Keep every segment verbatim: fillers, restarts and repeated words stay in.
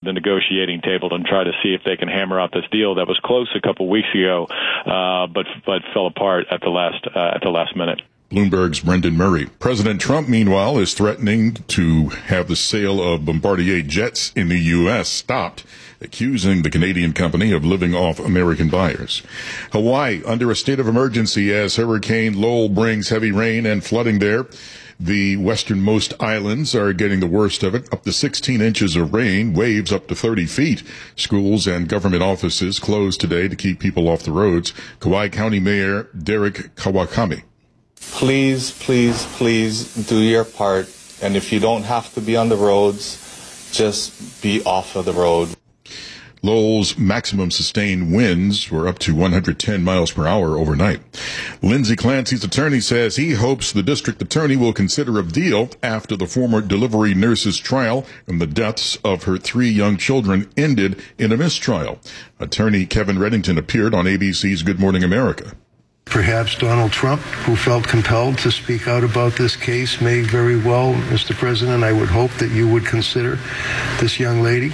the negotiating table and try to see if they can hammer out this deal that was close a couple weeks ago, uh, but but fell apart at the last uh, at the last minute. Bloomberg's Brendan Murray. President Trump, meanwhile, is threatening to have the sale of Bombardier jets in the U S stopped, accusing the Canadian company of living off American buyers. Hawaii under a state of emergency as Hurricane Lowell brings heavy rain and flooding there. The westernmost islands are getting the worst of it, up to sixteen inches of rain, waves up to thirty feet. Schools and government offices closed today to keep people off the roads. Kauai County Mayor Derek Kawakami. Please, please, please do your part. And if you don't have to be on the roads, just be off of the road. Lowell's maximum sustained winds were up to one hundred ten miles per hour overnight. Lindsay Clancy's attorney says he hopes the district attorney will consider a deal after the former delivery nurse's trial and the deaths of her three young children ended in a mistrial. Attorney Kevin Reddington appeared on A B C's Good Morning America. Perhaps Donald Trump, who felt compelled to speak out about this case, may very well, Mister President, I would hope that you would consider this young lady,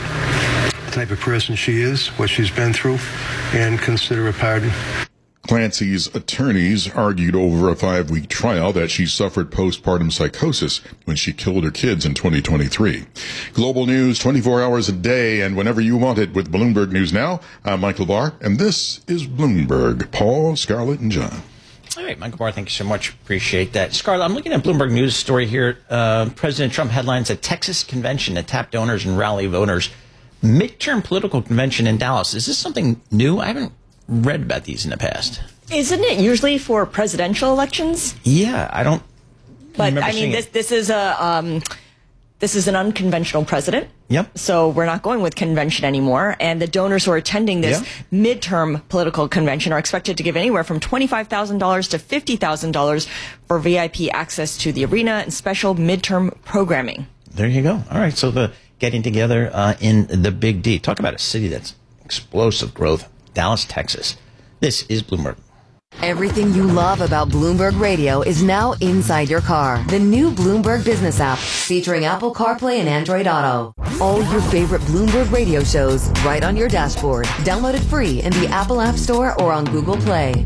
the type of person she is, what she's been through, and consider a pardon. Clancy's attorneys argued over a five-week trial that she suffered postpartum psychosis when she killed her kids in twenty twenty-three. Global news twenty-four hours a day and whenever you want it with Bloomberg News Now. I'm Michael Barr, and this is Bloomberg. Paul, Scarlett, and John. All right, Michael Barr, thank you so much. Appreciate that. Scarlett, I'm looking at Bloomberg News story here. Uh, President Trump headlines a Texas convention to tap donors and rally voters. Midterm political convention in Dallas. Is this something new? I haven't read about these in the past. Isn't it usually for presidential elections? Yeah, I don't. But I mean, this this is a um, this is an unconventional president. Yep. So we're not going with convention anymore, and the donors who are attending this yep. midterm political convention are expected to give anywhere from twenty-five thousand dollars to fifty thousand dollars for V I P access to the arena and special midterm programming. There you go. All right, so the getting together uh, in the Big D. Talk about a city that's explosive growth. Dallas, Texas. This is Bloomberg. Everything you love about Bloomberg Radio is now inside your car. The new Bloomberg Business app featuring Apple CarPlay and Android Auto. All your favorite Bloomberg Radio shows right on your dashboard. Download it free in the Apple App Store or on Google Play.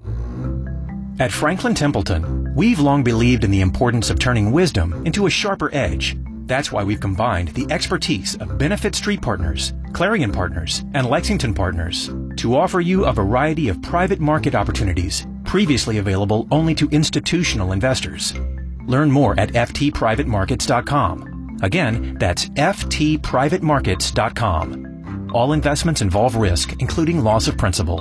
At Franklin Templeton, we've long believed in the importance of turning wisdom into a sharper edge. That's why we've combined the expertise of Benefit Street Partners, Clarion Partners, and Lexington Partners to offer you a variety of private market opportunities previously available only to institutional investors. Learn more at f t private markets dot com. Again, that's f t private markets dot com. All investments involve risk, including loss of principal.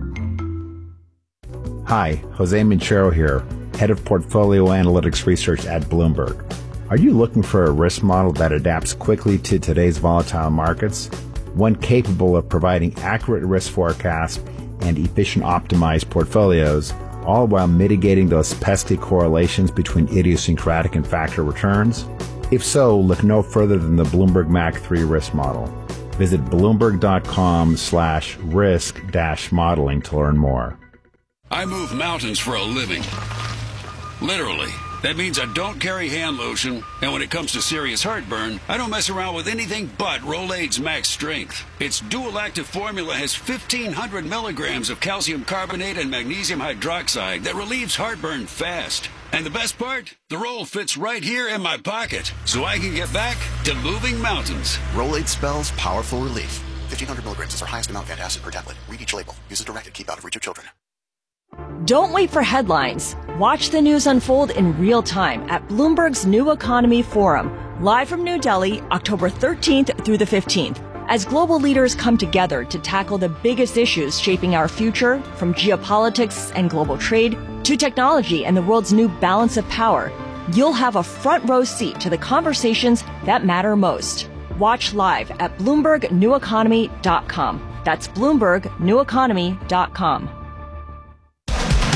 Hi, Jose Minchero here, Head of Portfolio Analytics Research at Bloomberg. Are you looking for a risk model that adapts quickly to today's volatile markets? One capable of providing accurate risk forecasts and efficient optimized portfolios, all while mitigating those pesky correlations between idiosyncratic and factor returns? If so, look no further than the Bloomberg M A C three risk model. Visit bloomberg.com slash risk dash modeling to learn more. I move mountains for a living. Literally. That means I don't carry hand lotion, and when it comes to serious heartburn, I don't mess around with anything but Rolaids Max Strength. Its dual-active formula has fifteen hundred milligrams of calcium carbonate and magnesium hydroxide that relieves heartburn fast. And the best part? The roll fits right here in my pocket, so I can get back to moving mountains. Rolaids spells powerful relief. fifteen hundred milligrams is our highest amount of antacid per tablet. Read each label. Use as directed. Keep out of reach of children. Don't wait for headlines. Watch the news unfold in real time at Bloomberg's New Economy Forum, live from New Delhi, October thirteenth through the fifteenth. As global leaders come together to tackle the biggest issues shaping our future, from geopolitics and global trade to technology and the world's new balance of power, you'll have a front row seat to the conversations that matter most. Watch live at bloomberg new economy dot com. That's bloomberg new economy dot com.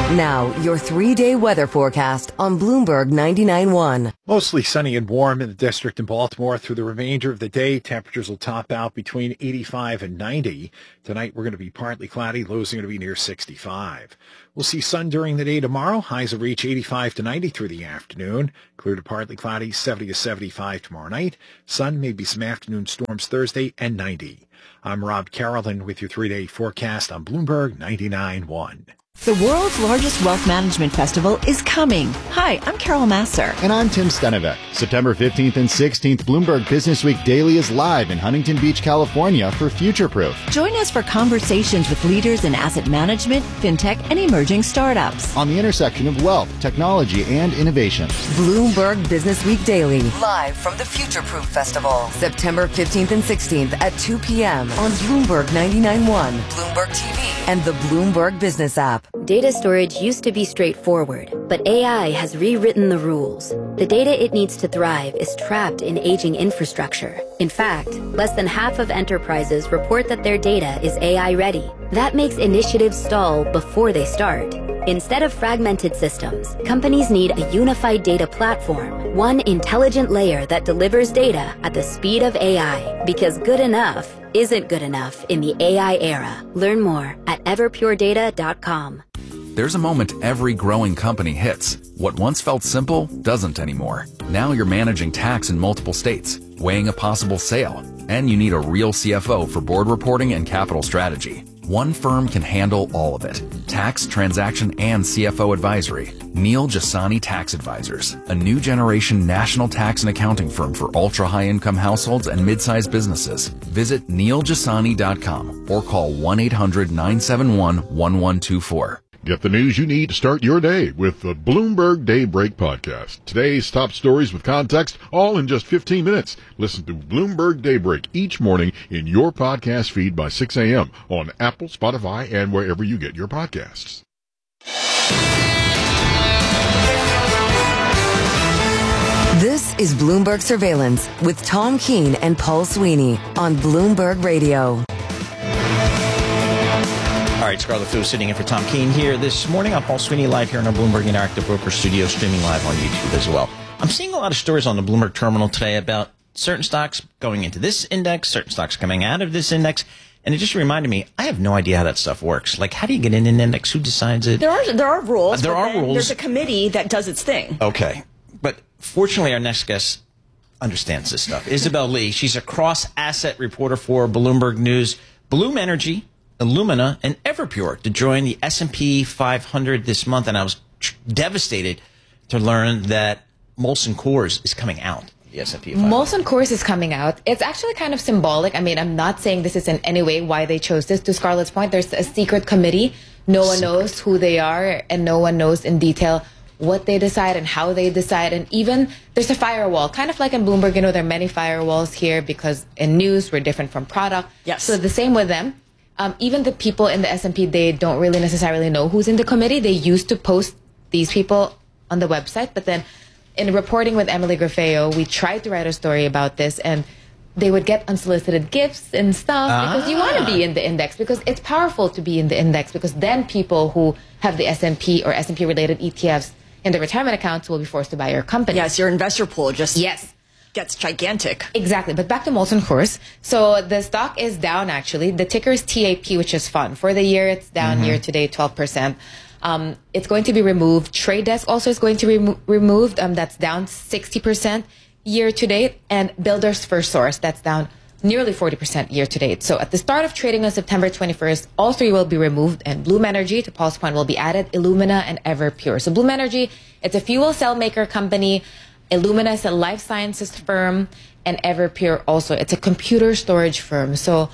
Now, your three-day weather forecast on Bloomberg ninety-nine point one. Mostly sunny and warm in the district in Baltimore through the remainder of the day. Temperatures will top out between eighty-five and ninety. Tonight, we're going to be partly cloudy. Lows are going to be near sixty-five. We'll see sun during the day tomorrow. Highs will reach eighty-five to ninety through the afternoon. Clear to partly cloudy, seventy to seventy-five tomorrow night. Sun, maybe some afternoon storms Thursday, and ninety. I'm Rob Carolyn with your three-day forecast on Bloomberg ninety-nine point one. The world's largest wealth management festival is coming. Hi, I'm Carol Masser. And I'm Tim Stenevec. September fifteenth and sixteenth, Bloomberg Business Week Daily is live in Huntington Beach, California for Future Proof. Join us for conversations with leaders in asset management, fintech, and emerging startups. On the intersection of wealth, technology, and innovation. Bloomberg Business Week Daily. Live from the Future Proof Festival. September fifteenth and sixteenth at two p.m. on Bloomberg ninety-nine point one, Bloomberg T V, and the Bloomberg Business app. Data storage used to be straightforward, but A I has rewritten the rules. The data it needs to thrive is trapped in aging infrastructure. In fact, less than half of enterprises report that their data is A I ready. That makes initiatives stall before they start. Instead of fragmented systems, companies need a unified data platform, one intelligent layer that delivers data at the speed of A I, because good enough isn't good enough in the A I era. Learn more at everpure data dot com. There's a moment every growing company hits. What once felt simple doesn't anymore. Now you're managing tax in multiple states, weighing a possible sale, and you need a real C F O for board reporting and capital strategy. One firm can handle all of it. Tax, transaction, and C F O advisory. Neil Jasani Tax Advisors, a new generation national tax and accounting firm for ultra-high income households and mid-sized businesses. Visit neil jasani dot com or call one eight hundred nine seven one one one two four. Get the news you need to start your day with the Bloomberg Daybreak Podcast. Today's top stories with context, all in just fifteen minutes. Listen to Bloomberg Daybreak each morning in your podcast feed by six a.m. on Apple, Spotify, and wherever you get your podcasts. This is Bloomberg Surveillance with Tom Keene and Paul Sweeney on Bloomberg Radio. All right, Scarlett Fu sitting in for Tom Keene here this morning. I'm Paul Sweeney, live here in our Bloomberg Interactive Broker studio, streaming live on YouTube as well. I'm seeing a lot of stories on the Bloomberg terminal today about certain stocks going into this index, certain stocks coming out of this index, and it just reminded me, I have no idea how that stuff works. Like, how do you get in an index? Who decides it? There are there are rules. Uh, there are rules. There's a committee that does its thing. Okay, but fortunately, our next guest understands this stuff. Isabel Lee, she's a cross-asset reporter for Bloomberg News. Bloom Energy, Illumina, and Everpure to join the S and P five hundred this month, and I was tr- devastated to learn that Molson Coors is coming out. The S and P five hundred. Molson Coors is coming out. It's actually kind of symbolic. I mean, I'm not saying this is in any way why they chose this. To Scarlett's point, there's a secret committee. No one secret. knows who they are, and no one knows in detail what they decide and how they decide. And even there's a firewall, kind of like in Bloomberg. You know, there are many firewalls here because in news we're different from product. Yes. So the same with them. Um, even the people in the S and P, they don't really necessarily know who's in the committee. They used to post these people on the website, but then in reporting with Emily Grafeo, we tried to write a story about this, and they would get unsolicited gifts and stuff ah. because you want to be in the index, because it's powerful to be in the index, because then people who have the S and P or S and P related E T Fs in their retirement accounts will be forced to buy your company. Yes, your investor pool just yes. gets gigantic. Exactly. But back to Molson Coors. So the stock is down, actually. The ticker is T A P, which is fun. For the year, it's down mm-hmm. year to date twelve percent. Um, it's going to be removed. Trade Desk also is going to be remo- removed. Um, that's down sixty percent year to date. And Builders First Source, that's down nearly forty percent year to date. So at the start of trading on September twenty-first, all three will be removed, and Bloom Energy, to Paul's point, will be added, Illumina and Everpure. So Bloom Energy, it's a fuel cell maker company. Illumina is a life sciences firm, and Everpure also, it's a computer storage firm. So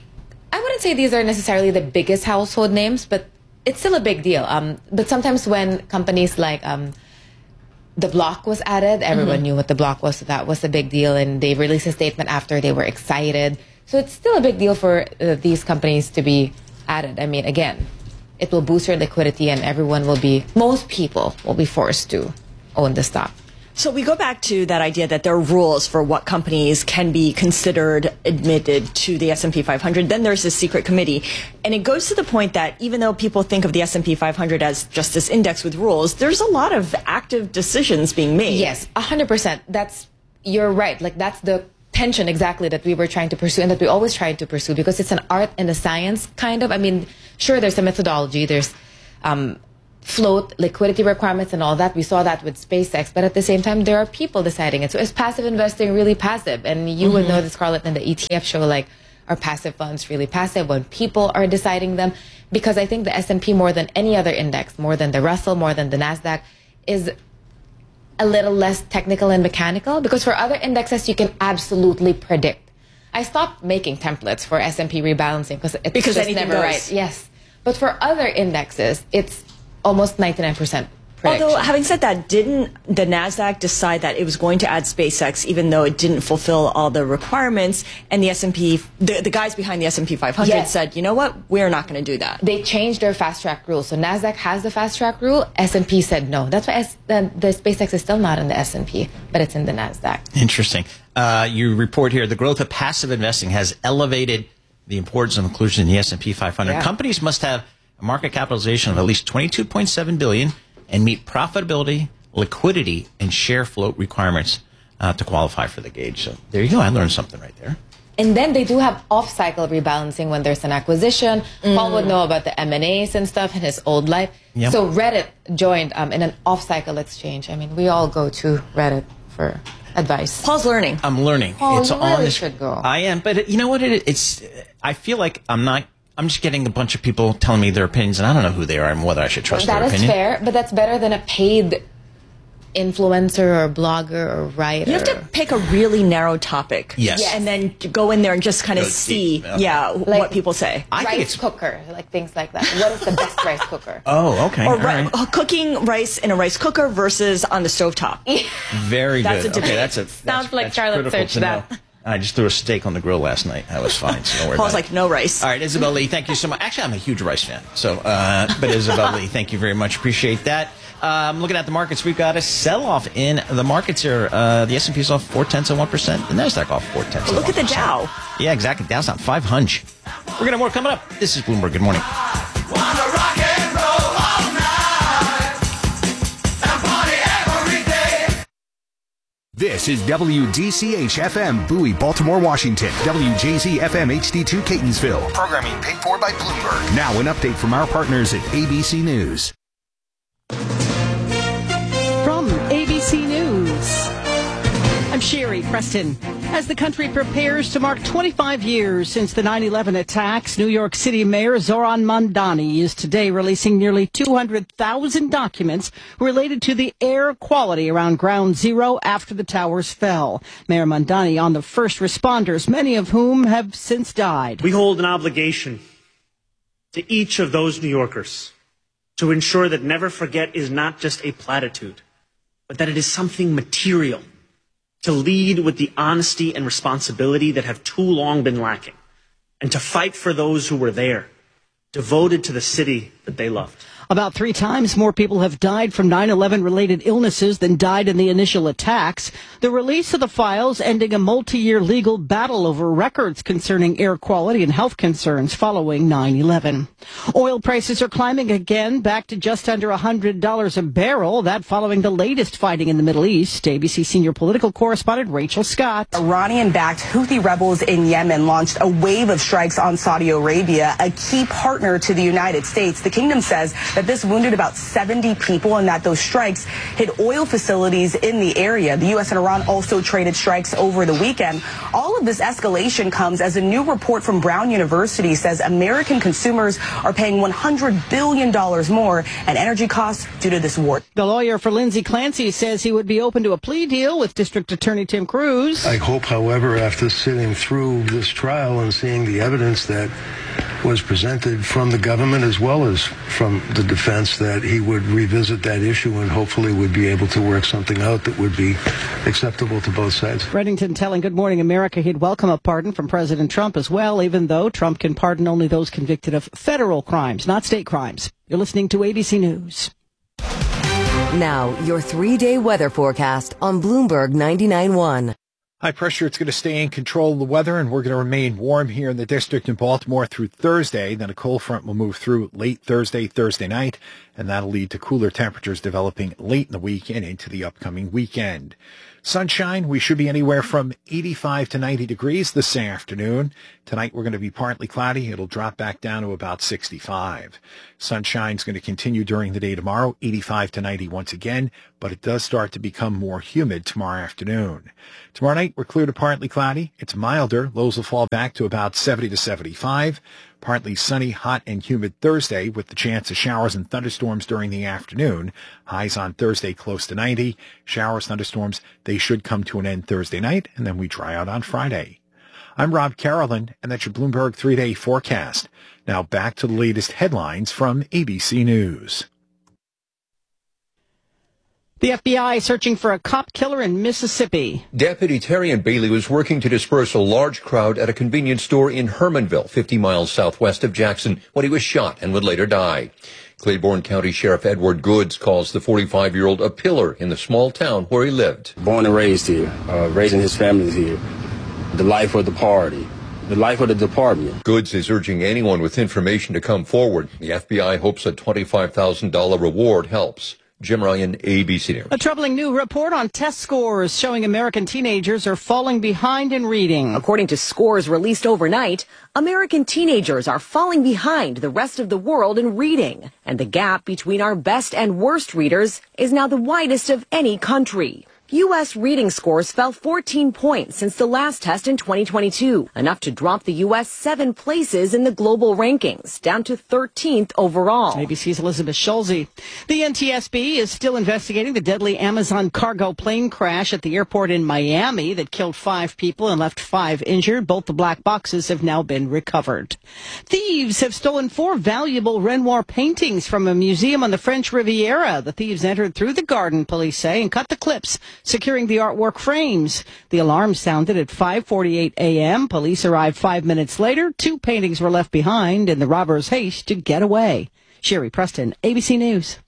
I wouldn't say these are necessarily the biggest household names, but it's still a big deal. Um, but sometimes when companies like um, The Block was added, everyone mm-hmm. knew what The Block was, so that was a big deal, and they released a statement after they were excited. So it's still a big deal for uh, these companies to be added. I mean, again, it will boost your liquidity, and everyone will be, most people will be forced to own the stock. So we go back to that idea that there are rules for what companies can be considered admitted to the S and P five hundred. Then there's this secret committee. And it goes to the point that even though people think of the S and P five hundred as just this index with rules, there's a lot of active decisions being made. Yes, one hundred percent. That's, you're right. Like, that's the tension exactly that we were trying to pursue and that we always tried to pursue, because it's an art and a science, kind of. I mean, sure, there's a methodology, there's um, float, liquidity requirements and all that. We saw that with SpaceX, but at the same time, there are people deciding it. So is passive investing really passive? And you mm-hmm. would know this, Scarlett, in the E T F show, like, are passive funds really passive when people are deciding them? Because I think the S and P, more than any other index, more than the Russell, more than the NASDAQ, is a little less technical and mechanical, because for other indexes, you can absolutely predict. I stopped making templates for S and P rebalancing because it's because just never goes. right. Yes. But for other indexes, it's almost ninety-nine percent prediction. Although, having said that, didn't the NASDAQ decide that it was going to add SpaceX even though it didn't fulfill all the requirements? And the S and P, the, the guys behind the S and P five hundred yes. said, you know what, we're not going to do that. They changed their fast track rule. So NASDAQ has the fast track rule. S and P said no. That's why S, the, the SpaceX is still not in the S and P, but it's in the NASDAQ. Interesting. Uh, you report here, the growth of passive investing has elevated the importance of inclusion in the S and P five hundred. Yeah. Companies must have a market capitalization of at least twenty-two point seven billion dollars and meet profitability, liquidity, and share float requirements uh, to qualify for the gauge. So there you go. I learned something right there. And then they do have off-cycle rebalancing when there's an acquisition. Mm. Paul would know about the M and A's and stuff in his old life. Yep. So Reddit joined um, in an off-cycle exchange. I mean, we all go to Reddit for advice. Paul's learning. I'm learning. Paul, it's you on really this, should go. I am, but it, you know what? It, it's. I feel like I'm not. I'm just getting a bunch of people telling me their opinions, and I don't know who they are and whether I should trust that their opinion. That is fair, but that's better than a paid influencer or blogger or writer. You have to pick a really narrow topic. Yes. yes. And then go in there and just kind of see, okay. yeah, like, what people say. I rice think it's cooker, like things like that. What is the best rice cooker? Oh, okay. Or ri- right. cooking rice in a rice cooker versus on the stovetop. Very that's good. A okay, that's a sounds that's, like that's Charlotte searched that. Know. I just threw a steak on the grill last night. I was fine, so don't worry Paul's about like, it. no rice. All right, Isabel Lee, thank you so much. Actually, I'm a huge rice fan. So, uh, but Isabel Lee, thank you very much. Appreciate that. Um, looking at the markets, we've got a sell-off in the markets here. Uh, the S and P's off four tenths of one percent. The NASDAQ off four tenths. Well, look at the Dow. Yeah, exactly. Dow's not five hundred. We're gonna have more coming up. This is Bloomberg. Good morning. This is W D C H F M, Bowie, Baltimore, Washington. W J Z F M H D two, Catonsville. Programming paid for by Bloomberg. Now an update from our partners at A B C News. From A B C News, I'm Sherry Preston. As the country prepares to mark twenty-five years since the nine eleven attacks, New York City Mayor Zoran Mandani is today releasing nearly two hundred thousand documents related to the air quality around Ground Zero after the towers fell. Mayor Mandani on the first responders, many of whom have since died. We hold an obligation to each of those New Yorkers to ensure that never forget is not just a platitude, but that it is something material, to lead with the honesty and responsibility that have too long been lacking, and to fight for those who were there, devoted to the city that they loved. About three times more people have died from nine eleven related illnesses than died in the initial attacks. The release of the files ending a multi-year legal battle over records concerning air quality and health concerns following nine eleven. Oil prices are climbing again, back to just under one hundred dollars a barrel. That following the latest fighting in the Middle East. A B C senior political correspondent Rachel Scott. Iranian-backed Houthi rebels in Yemen launched a wave of strikes on Saudi Arabia, a key partner to the United States. The kingdom says that this wounded about seventy people and that those strikes hit oil facilities in the area. The U S and Iran also traded strikes over the weekend. All of this escalation comes as a new report from Brown University says American consumers are paying one hundred billion dollars more in energy costs due to this war. The lawyer for Lindsay Clancy says he would be open to a plea deal with District Attorney Tim Cruz. I hope, however, after sitting through this trial and seeing the evidence that was presented from the government as well as from the defense, that he would revisit that issue and hopefully would be able to work something out that would be acceptable to both sides. Reddington telling Good Morning America he'd welcome a pardon from President Trump as well, even though Trump can pardon only those convicted of federal crimes, not state crimes. You're listening to A B C News. Now, your three-day weather forecast on Bloomberg ninety-nine point one. High pressure, it's going to stay in control of the weather, and we're going to remain warm here in the district in Baltimore through Thursday. Then a cold front will move through late Thursday, Thursday night, and that'll lead to cooler temperatures developing late in the week and into the upcoming weekend. Sunshine, we should be anywhere from eighty-five to ninety degrees this afternoon. Tonight we're going to be partly cloudy. It'll drop back down to about sixty-five. Sunshine's going to continue during the day tomorrow, eighty-five to ninety once again, but it does start to become more humid tomorrow afternoon. Tomorrow night we're clear to partly cloudy. It's milder. Lows will fall back to about seventy to seventy-five. Partly sunny, hot, and humid Thursday with the chance of showers and thunderstorms during the afternoon. Highs on Thursday close to ninety. Showers, thunderstorms, they should come to an end Thursday night, and then we dry out on Friday. I'm Rob Carolyn, and that's your Bloomberg three-day forecast. Now back to the latest headlines from A B C News. The F B I searching for a cop killer in Mississippi. Deputy Terrian Bailey was working to disperse a large crowd at a convenience store in Hermanville, fifty miles southwest of Jackson, when he was shot and would later die. Claiborne County Sheriff Edward Goods calls the forty-five-year-old a pillar in the small town where he lived. Born and raised here, uh, raising his family here. The life of the party. The life of the department. Goods is urging anyone with information to come forward. The F B I hopes a twenty-five thousand dollars reward helps. Jim Ryan, A B C News. A troubling new report on test scores showing American teenagers are falling behind in reading. According to scores released overnight, American teenagers are falling behind the rest of the world in reading. And the gap between our best and worst readers is now the widest of any country. U S reading scores fell fourteen points since the last test in twenty twenty-two, enough to drop the U S seven places in the global rankings, down to thirteenth overall. A B C's Elizabeth Schulze. The N T S B is still investigating the deadly Amazon cargo plane crash at the airport in Miami that killed five people and left five injured. Both the black boxes have now been recovered. Thieves have stolen four valuable Renoir paintings from a museum on the French Riviera. The thieves entered through the garden, police say, and cut the clips securing the artwork frames. The alarm sounded at five forty-eight a.m. Police arrived five minutes later. Two paintings were left behind in the robbers' haste to get away. Sherry Preston, A B C News.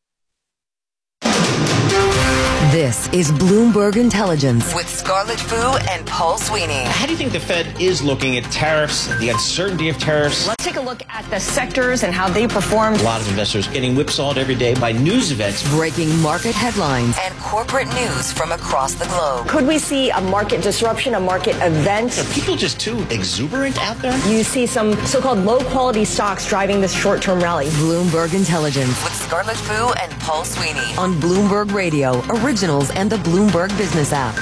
This is Bloomberg Intelligence with Scarlett Fu and Paul Sweeney. How do you think the Fed is looking at tariffs, the uncertainty of tariffs? Let's take a look at the sectors and how they performed. A lot of investors getting whipsawed every day by news events. Breaking market headlines and corporate news from across the globe. Could we see a market disruption, a market event? Are people just too exuberant out there? You see some so-called low-quality stocks driving this short-term rally. Bloomberg Intelligence with Scarlett Fu and Paul Sweeney on Bloomberg Radio, Originals and the Bloomberg Business app.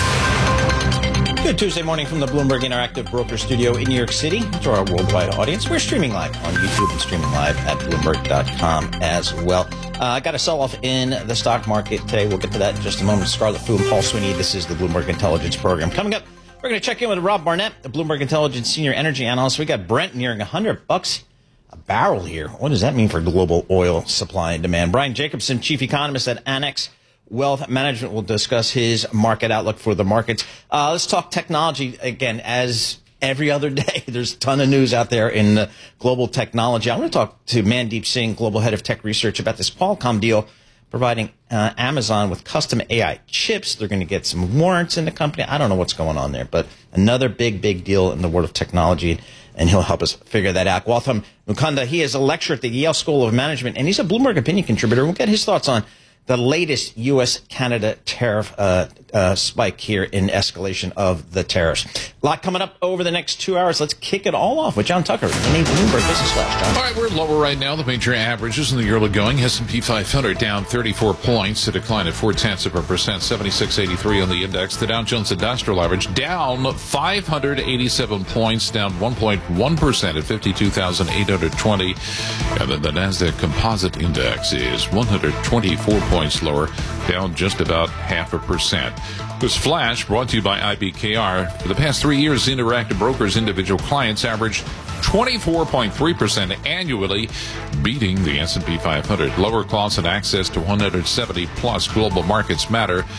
Good Tuesday morning from the Bloomberg Interactive Broker Studio in New York City. To our worldwide audience, we're streaming live on YouTube and streaming live at Bloomberg dot com as well. Uh, I got a sell-off in the stock market today. We'll get to that in just a moment. Scarlett Fu and Paul Sweeney. This is the Bloomberg Intelligence Program. Coming up, we're going to check in with Rob Barnett, the Bloomberg Intelligence Senior Energy Analyst. We got Brent nearing one hundred bucks a barrel here. What does that mean for global oil supply and demand? Brian Jacobson, Chief Economist at Annex Wealth Management, will discuss his market outlook for the markets. Uh, let's talk technology again. As every other day, there's a ton of news out there in the global technology. I want to talk to Mandeep Singh, Global Head of Tech Research, about this Qualcomm deal providing uh, Amazon with custom A I chips. They're going to get some warrants in the company. I don't know what's going on there, but another big, big deal in the world of technology, and he'll help us figure that out. Gautam Mukunda, he is a lecturer at the Yale School of Management, and he's a Bloomberg opinion contributor. We'll get his thoughts on the latest U S Canada tariff uh, uh, spike here in escalation of the tariffs. A lot coming up over the next two hours. Let's kick it all off with John Tucker in a Bloomberg Business Flash. John. All right, we're lower right now. The major averages in the early going. S and P five hundred down thirty-four points, a decline of four tenths of a percent, seventy-six eighty-three on the index. The Dow Jones Industrial Average down five hundred eighty-seven points, down one point one percent at fifty-two thousand eight hundred twenty. And then the Nasdaq Composite Index is one hundred twenty-four points lower, down just about half a percent. This flash brought to you by I B K R. For the past three years, Interactive Brokers individual clients averaged twenty-four point three percent annually, beating the S and P five hundred. Lower costs and access to one hundred seventy plus global markets matter.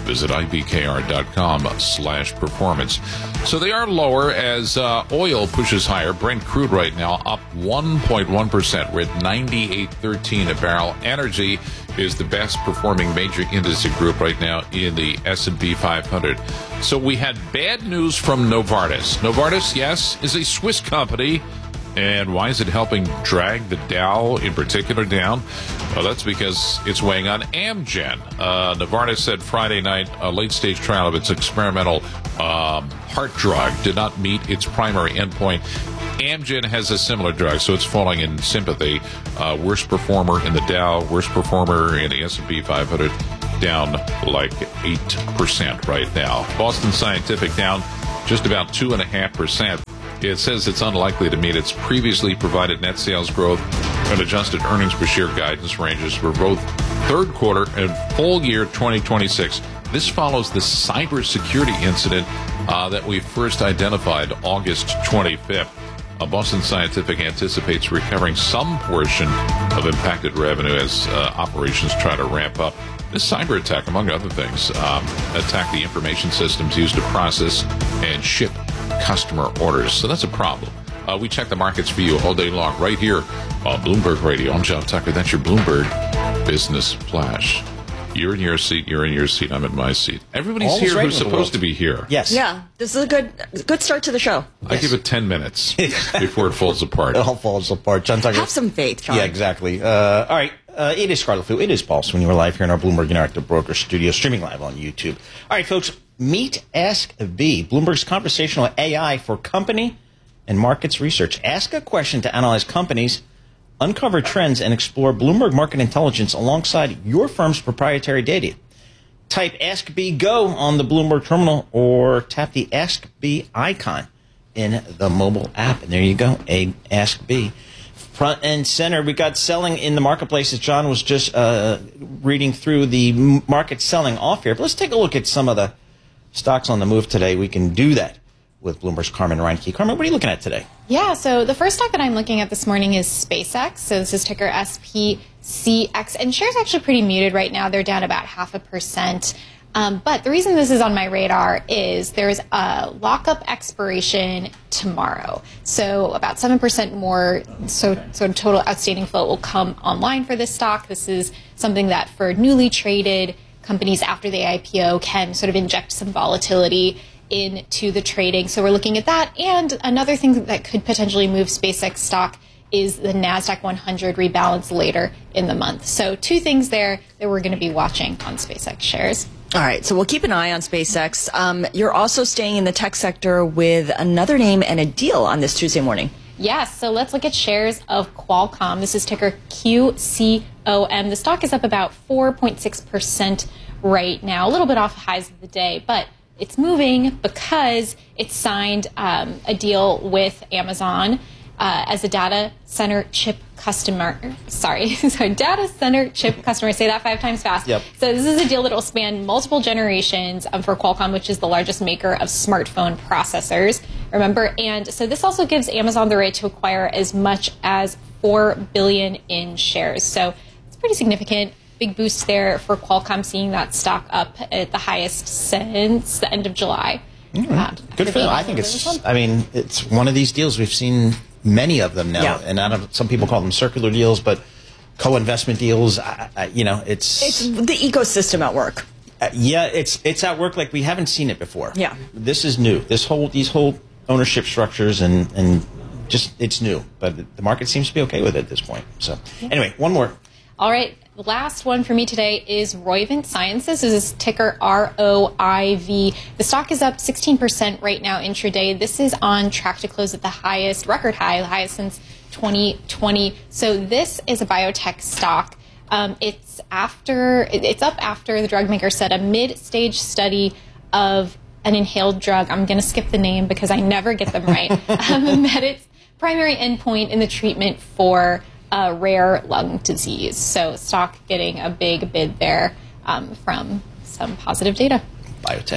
Visit I B K R dot com slash performance. So they are lower as uh, oil pushes higher. Brent crude right now up one point one percent. We're at ninety-eight thirteen a barrel. Energy is the best performing major industry group right now in the S and P five hundred. So we had bad news from Novartis. Novartis, yes, is a Swiss company. And why is it helping drag the Dow in particular down? Well, that's because it's weighing on Amgen. Uh, Novartis said Friday night a late-stage trial of its experimental um, heart drug did not meet its primary endpoint. Amgen has a similar drug, so it's falling in sympathy. Uh, worst performer in the Dow, worst performer in the S and P five hundred, down like eight percent right now. Boston Scientific down just about two point five percent. It says it's unlikely to meet its previously provided net sales growth and adjusted earnings per share guidance ranges for both third quarter and full year twenty twenty-six. This follows the cybersecurity incident uh, that we first identified August twenty-fifth. Uh, Boston Scientific anticipates recovering some portion of impacted revenue as uh, operations try to ramp up. This cyber attack, among other things, um, attacked the information systems used to process and ship customer orders. So that's a problem. Uh, we check the markets for you all day long right here on Bloomberg Radio. I'm John Tucker. That's your Bloomberg Business Flash. You're in your seat. You're in your seat. I'm in my seat. Everybody's All's here right who's in the supposed world. to be here. Yes. Yeah, this is a good good start to the show. I give it ten minutes before it falls apart. It all falls apart. John Tucker. Have some faith, John. Yeah, exactly. Uh, all right. Uh, it is Scarlet Fu. It is Pulse when you were live here in our Bloomberg Interactive Broker studio, streaming live on YouTube. All right, folks. Meet Ask B, Bloomberg's conversational A I for company and markets research. Ask a question to analyze companies, uncover trends, and explore Bloomberg market intelligence alongside your firm's proprietary data. Type Ask B Go on the Bloomberg terminal or tap the Ask B icon in the mobile app. And there you go, a Ask B. Front and center, we got selling in the marketplace as John was just uh, reading through the market selling off here. But let's take a look at some of the stocks on the move today. We can do that with Bloomberg's Carmen Reinke. Carmen, what are you looking at today? Yeah, so the first stock that I'm looking at this morning is SpaceX. So this is ticker S P C X. And shares actually pretty muted right now. They're down about half a percent. Um, but the reason this is on my radar is there's a lockup expiration tomorrow. So about seven percent more, so, so total outstanding float will come online for this stock. This is something that for newly traded companies after the I P O can sort of inject some volatility into the trading. So we're looking at that. And another thing that could potentially move SpaceX stock is the NASDAQ one hundred rebalance later in the month. So two things there that we're going to be watching on SpaceX shares. All right, so we'll keep an eye on SpaceX. Um, you're also staying in the tech sector with another name and a deal on this Tuesday morning. Yes, so let's look at shares of Qualcomm. This is ticker Q C O M. The stock is up about four point six percent right now, a little bit off highs of the day, but it's moving because it signed um, a deal with Amazon uh, as a data center chip customer. Sorry, sorry, data center chip customer. Say that five times fast. Yep. So this is a deal that will span multiple generations um, for Qualcomm, which is the largest maker of smartphone processors. Remember, and so this also gives Amazon the right to acquire as much as four billion dollars in shares. So it's pretty significant. Big boost there for Qualcomm, seeing that stock up at the highest since the end of July. Mm-hmm. Uh, Good for them. I think it's, I mean, it's one of these deals. We've seen many of them now. Yeah. And I don't, some people call them circular deals, but co-investment deals, I, I, you know, it's... It's the ecosystem at work. Uh, yeah, it's it's at work like we haven't seen it before. Yeah. This is new. This whole, these whole ownership structures and, and just, it's new. But the market seems to be okay with it at this point. So anyway, one more. All right. The last one for me today is Roivant Sciences. This is ticker R O I V. The stock is up sixteen percent right now intraday. This is on track to close at the highest, record high, the highest since twenty twenty. So this is a biotech stock. Um, it's after, it's up after the drug maker said a mid-stage study of an inhaled drug. I'm going to skip the name because I never get them right. um, met its primary endpoint in the treatment for Uh, rare lung disease. So stock getting a big bid there um, from some positive data. Biotech.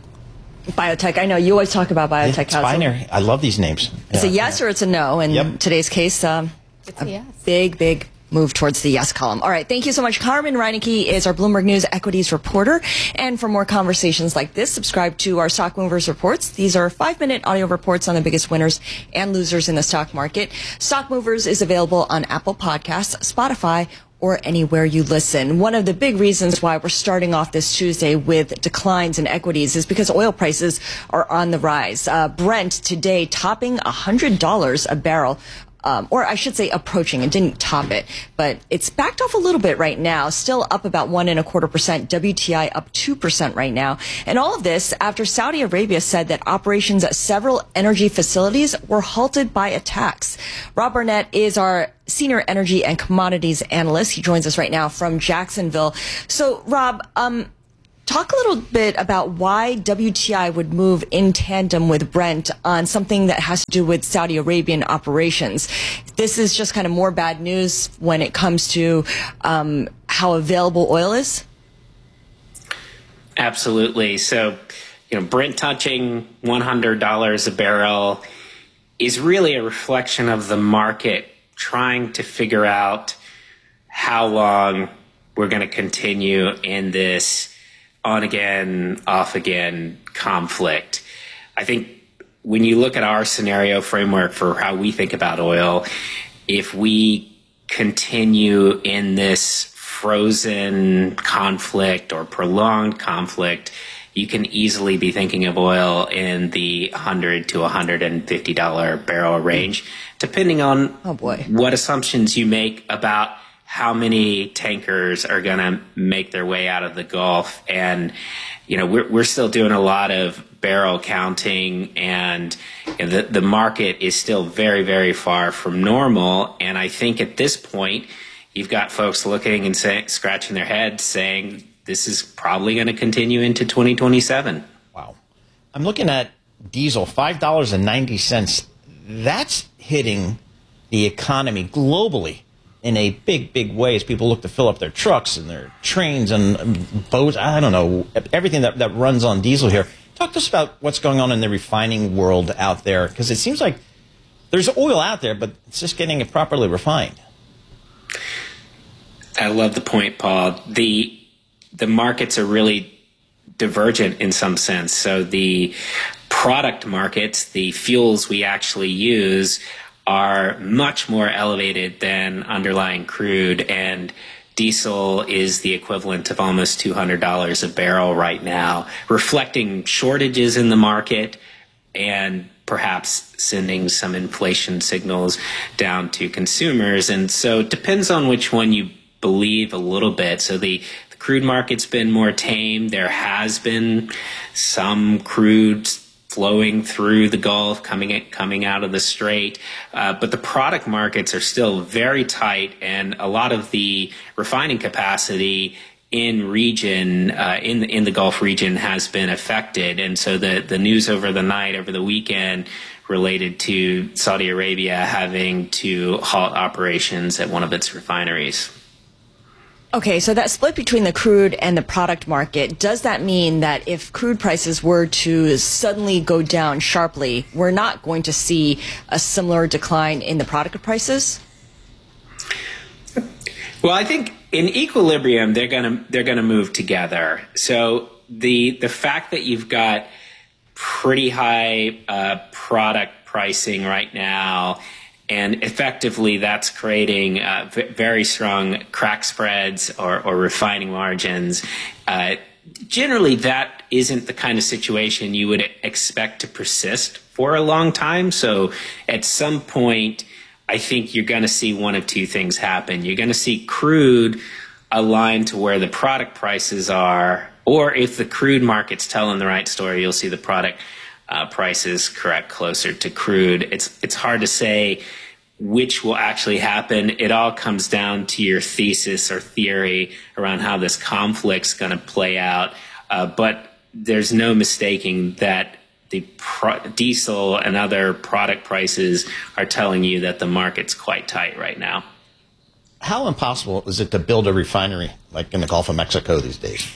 Biotech. I know you always talk about biotech. Yeah, it's binary. I love these names. It's yeah. a yes or it's a no. In Yep. today's case, um, It's a yes. big, big move towards the yes column. All right. Thank you so much. Carmen Reinecke is our Bloomberg News equities reporter. And for more conversations like this, subscribe to our Stock Movers reports. These are five-minute audio reports on the biggest winners and losers in the stock market. Stock Movers is available on Apple Podcasts, Spotify, or anywhere you listen. One of the big reasons why we're starting off this Tuesday with declines in equities is because oil prices are on the rise. Uh, Brent today topping one hundred dollars a barrel. Um, or I should say approaching. It didn't top it, but it's backed off a little bit right now, still up about one and a quarter percent. W T I up two percent right now. And all of this after Saudi Arabia said that operations at several energy facilities were halted by attacks. Rob Barnett is our senior energy and commodities analyst. He joins us right now from Jacksonville. So Rob, um, talk a little bit about why W T I would move in tandem with Brent on something that has to do with Saudi Arabian operations. This is just kind of more bad news when it comes to um, how available oil is? Absolutely. So, you know, Brent touching one hundred dollars a barrel is really a reflection of the market trying to figure out how long we're going to continue in this on again, off again conflict. I think when you look at our scenario framework for how we think about oil, if we continue in this frozen conflict or prolonged conflict, you can easily be thinking of oil in the one hundred to one hundred fifty dollars barrel range, depending on oh boy. what assumptions you make about how many tankers are going to make their way out of the Gulf. And, you know, we're, we're still doing a lot of barrel counting, and you know, the, the market is still very, very far from normal. And I think at this point, you've got folks looking and say, scratching their heads saying this is probably going to continue into twenty twenty-seven. Wow. I'm looking at diesel, five dollars and ninety cents. That's hitting the economy globally in a big, big way as people look to fill up their trucks and their trains and boats. I don't know, everything that, that runs on diesel here. Talk to us about what's going on in the refining world out there, because it seems like there's oil out there, but it's just getting it properly refined. I love the point, Paul. The the markets are really divergent in some sense. So the product markets, the fuels we actually use, are much more elevated than underlying crude, and diesel is the equivalent of almost two hundred dollars a barrel right now, reflecting shortages in the market and perhaps sending some inflation signals down to consumers. And so it depends on which one you believe a little bit. So the, the crude market's been more tame. There has been some crude flowing through the Gulf, coming coming out of the Strait, uh, but the product markets are still very tight, and a lot of the refining capacity in region uh, in the, in the Gulf region has been affected. And so the the news over the night, over the weekend, related to Saudi Arabia having to halt operations at one of its refineries. Okay, so that split between the crude and the product market, does that mean that if crude prices were to suddenly go down sharply, we're not going to see a similar decline in the product prices? Well, I think in equilibrium, they're going to they're going to move together. So the the fact that you've got pretty high uh, product pricing right now, and effectively that's creating uh, v- very strong crack spreads or, or refining margins. Uh, generally, that isn't the kind of situation you would expect to persist for a long time. So at some point, I think you're going to see one of two things happen. You're going to see crude aligned to where the product prices are, or if the crude market's telling the right story, you'll see the product uh, prices correct closer to crude. It's it's hard to say which will actually happen. It all comes down to your thesis or theory around how this conflict's going to play out. Uh, but there's no mistaking that the pro- diesel and other product prices are telling you that the market's quite tight right now. How impossible is it to build a refinery like in the Gulf of Mexico these days?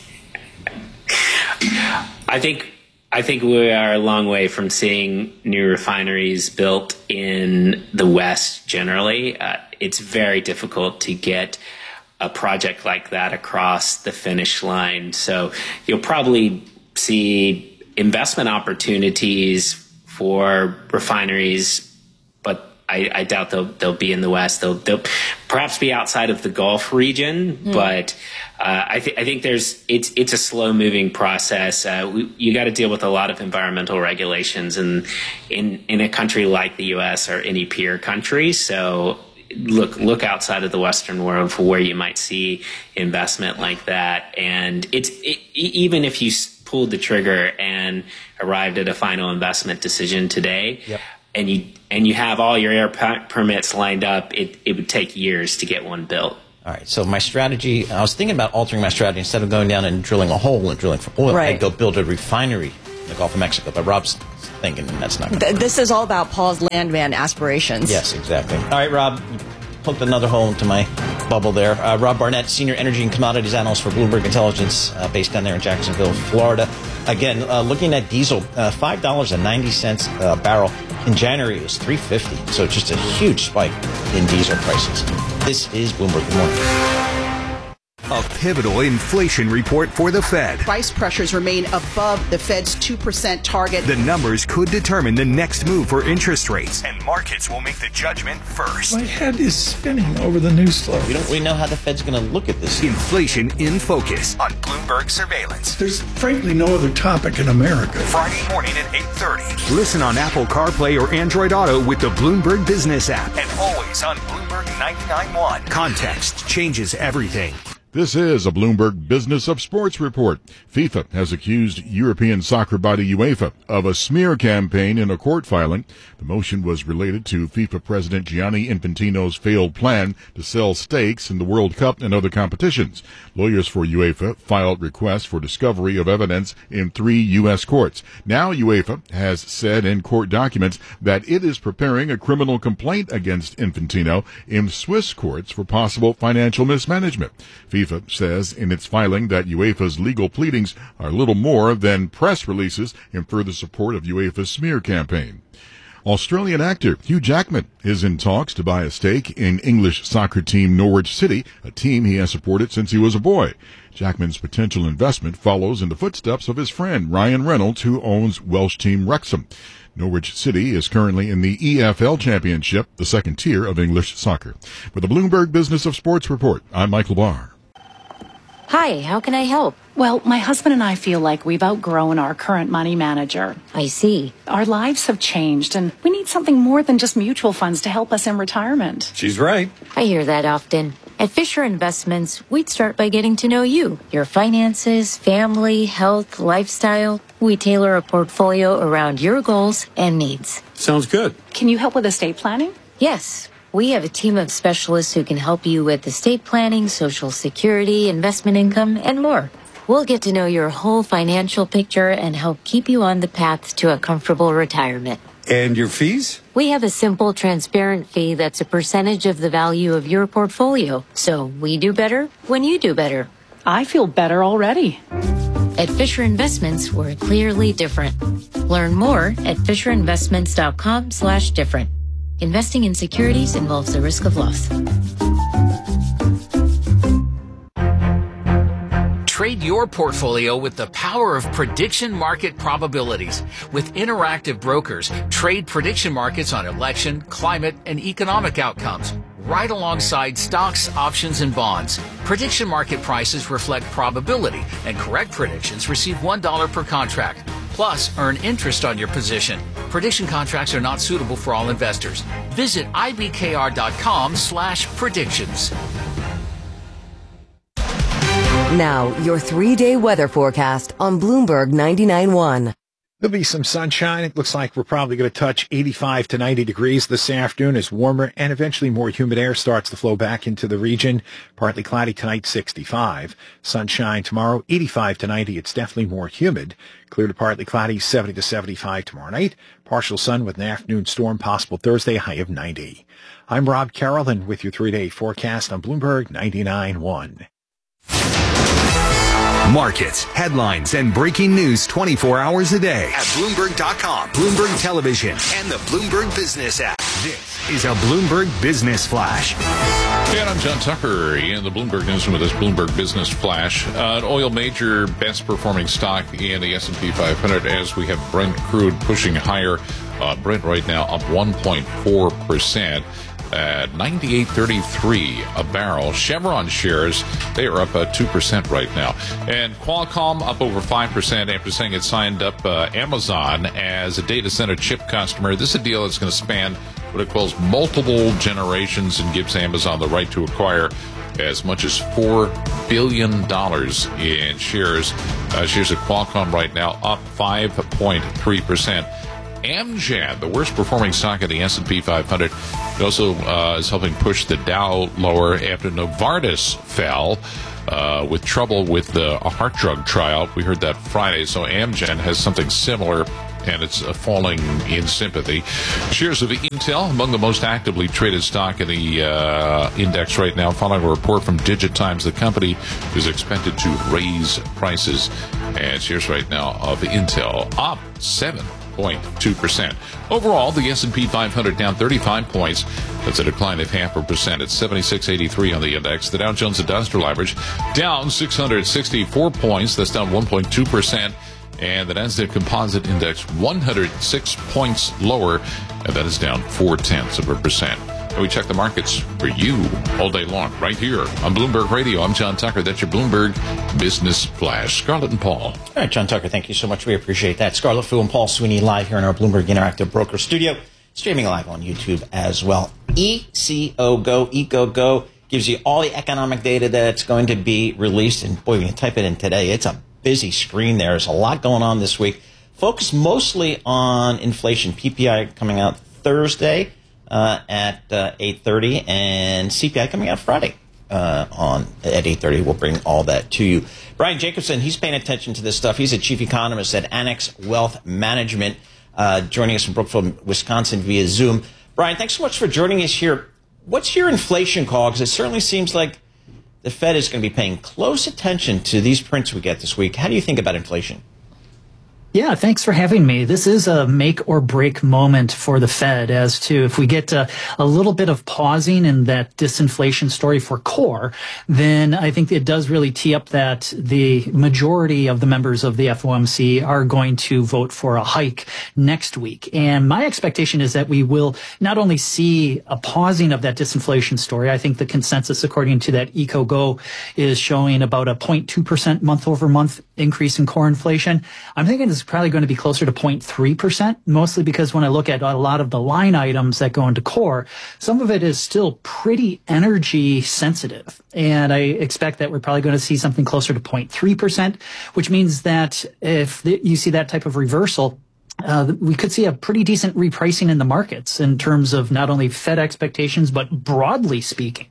I think I think we are a long way from seeing new refineries built in the West generally. Uh, it's very difficult to get a project like that across the finish line. So you'll probably see investment opportunities for refineries, but I, I doubt they'll they'll be in the West. They'll they'll perhaps be outside of the Gulf region, mm. but uh, I think I think there's it's it's a slow moving process. Uh, we, you got to deal with a lot of environmental regulations, and in in a country like the U S or any peer country. So look look outside of the Western world for where you might see investment like that. And it's it, even if you pulled the trigger and arrived at a final investment decision today, yep. and you and you have all your air per- permits lined up, it, it would take years to get one built. All right, so my strategy, I was thinking about altering my strategy. Instead of going down and drilling a hole and drilling for oil, right. I'd go build a refinery in the Gulf of Mexico. But Rob's thinking that's not going to Th- work. This is all about Paul's landman aspirations. Yes, exactly. All right, Rob, you poked another hole into my bubble there. Uh, Rob Barnett, Senior Energy and Commodities Analyst for Bloomberg Intelligence, uh, based down there in Jacksonville, Florida. Again, uh, looking at diesel, uh, five dollars and ninety cents a barrel. In January, it was three dollars and fifty cents, so just a huge spike in diesel prices. This is Bloomberg Good Morning. A pivotal inflation report for the Fed. Price pressures remain above the Fed's two percent target. The numbers could determine the next move for interest rates, and markets will make the judgment first. My head is spinning over the news flow. We don't really know how the Fed's going to look at this. Inflation in Focus on Bloomberg Surveillance. There's frankly no other topic in America. Friday morning at eight thirty. Listen on Apple CarPlay or Android Auto with the Bloomberg Business app, and always on Bloomberg ninety-nine point one. Context changes everything. This is a Bloomberg Business of Sports report. FIFA has accused European soccer body UEFA of a smear campaign in a court filing. The motion was related to FIFA President Gianni Infantino's failed plan to sell stakes in the World Cup and other competitions. Lawyers for UEFA filed requests for discovery of evidence in three U S courts. Now UEFA has said in court documents that it is preparing a criminal complaint against Infantino in Swiss courts for possible financial mismanagement. FIFA says in its filing that UEFA's legal pleadings are little more than press releases in further support of UEFA's smear campaign. Australian actor Hugh Jackman is in talks to buy a stake in English soccer team Norwich City, a team he has supported since he was a boy. Jackman's potential investment follows in the footsteps of his friend Ryan Reynolds, who owns Welsh team Wrexham. Norwich City is currently in the E F L Championship, the second tier of English soccer. With the Bloomberg Business of Sports report, I'm Michael Barr. Hi, how can I help? Well, my husband and I feel like we've outgrown our current money manager. I see. Our lives have changed, and we need something more than just mutual funds to help us in retirement. She's right. I hear that often. At Fisher Investments, we'd start by getting to know you, your finances, family, health, lifestyle. We tailor a portfolio around your goals and needs. Sounds good. Can you help with estate planning? Yes. We have a team of specialists who can help you with estate planning, Social Security, investment income, and more. We'll get to know your whole financial picture and help keep you on the path to a comfortable retirement. And your fees? We have a simple, transparent fee that's a percentage of the value of your portfolio. So we do better when you do better. I feel better already. At Fisher Investments, we're clearly different. Learn more at fisherinvestments.com slash different. Investing in securities involves the risk of loss. Trade your portfolio with the power of prediction market probabilities. With Interactive Brokers, trade prediction markets on election, climate, and economic outcomes, right alongside stocks, options, and bonds. Prediction market prices reflect probability, and correct predictions receive one dollar per contract. Plus, earn interest on your position. Prediction contracts are not suitable for all investors. Visit ibkr.com slash predictions. Now, your three-day weather forecast on Bloomberg ninety-nine point one. There'll be some sunshine. It looks like we're probably going to touch eighty-five to ninety degrees this afternoon as warmer and eventually more humid air starts to flow back into the region. Partly cloudy tonight, sixty-five. Sunshine tomorrow, eighty-five to ninety. It's definitely more humid. Clear to partly cloudy, seventy to seventy-five tomorrow night. Partial sun with an afternoon storm possible Thursday, high of ninety. I'm Rob Carroll, and with your three-day forecast on Bloomberg ninety-nine point one. Markets, headlines, and breaking news twenty-four hours a day at Bloomberg dot com, Bloomberg Television, and the Bloomberg Business app. This is a Bloomberg Business Flash. And I'm John Tucker in the Bloomberg Newsroom with this Bloomberg Business Flash. Uh, an oil major best performing stock in the S and P five hundred as we have Brent crude pushing higher. Uh, Brent right now up one point four percent. At ninety-eight thirty-three a barrel. Chevron shares, they are up uh, two percent right now. And Qualcomm up over five percent after saying it signed up uh, Amazon as a data center chip customer. This is a deal that's going to span what it calls multiple generations and gives Amazon the right to acquire as much as four billion dollars in shares. Uh, shares at Qualcomm right now up five point three percent. Amgen, the worst performing stock in the S and P five hundred, it also uh, is helping push the Dow lower after Novartis fell uh, with trouble with the a heart drug trial. We heard that Friday, so Amgen has something similar, and it's uh, falling in sympathy. Shares of Intel, among the most actively traded stock in the uh, index right now, following a report from Digitimes. The company is expected to raise prices, and shares right now of Intel up seven point two percent. Overall, the S and P five hundred down thirty-five points. That's a decline of half a percent. It's seventy-six eighty-three on the index. The Dow Jones Industrial Average down six hundred sixty-four points. That's down one point two percent. And the Nasdaq Composite Index one hundred six points lower, and that is down four tenths of a percent. And we check the markets for you all day long, right here on Bloomberg Radio. I'm John Tucker. That's your Bloomberg Business Flash. Scarlett and Paul. All right, John Tucker, thank you so much. We appreciate that. Scarlett Fu and Paul Sweeney live here in our Bloomberg Interactive Broker Studio, streaming live on YouTube as well. E C O Go, EcoGo, gives you all the economic data that's going to be released. And boy, when you type it in today, it's a busy screen there. There's a lot going on this week. Focus mostly on inflation. P P I coming out Thursday uh, at uh, eight thirty, and C P I coming out Friday uh, on at eight thirty. We'll bring all that to you. Brian Jacobson, he's paying attention to this stuff. He's a chief economist at Annex Wealth Management, uh, joining us from Brookfield, Wisconsin via Zoom. Brian, thanks so much for joining us here. What's your inflation call? Because it certainly seems like the Fed is going to be paying close attention to these prints we get this week. How do you think about inflation? Yeah, thanks for having me. This is a make or break moment for the Fed as to if we get a, a little bit of pausing in that disinflation story for core, then I think it does really tee up that the majority of the members of the F O M C are going to vote for a hike next week. And my expectation is that we will not only see a pausing of that disinflation story, I think the consensus according to that EcoGo is showing about a zero point two percent month over month increase in core inflation. I'm thinking it's probably going to be closer to zero point three percent, mostly because when I look at a lot of the line items that go into core, some of it is still pretty energy sensitive. And I expect that we're probably going to see something closer to zero point three percent, which means that if you see that type of reversal, Uh, we could see a pretty decent repricing in the markets in terms of not only Fed expectations, but broadly speaking.